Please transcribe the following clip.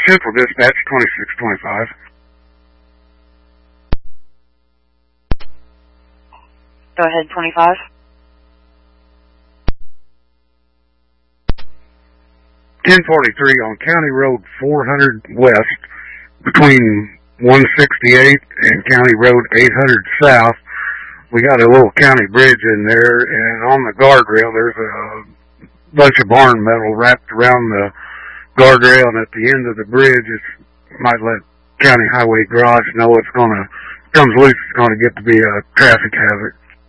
Central Dispatch 2625. Go ahead, 25. 1043 on County Road 400 West between 168 and County Road 800 South. We got a little county bridge in there, and on the guardrail there's a bunch of barn metal wrapped around the guardrail, and at the end of the bridge it might let County Highway Garage know comes loose, it's going to get to be a traffic hazard.